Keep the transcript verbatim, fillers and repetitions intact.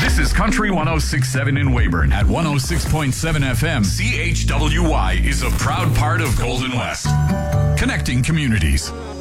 This is Country one oh six point seven in Weyburn. At one oh six point seven F M, C H W Y is a proud part of Golden West. Connecting communities.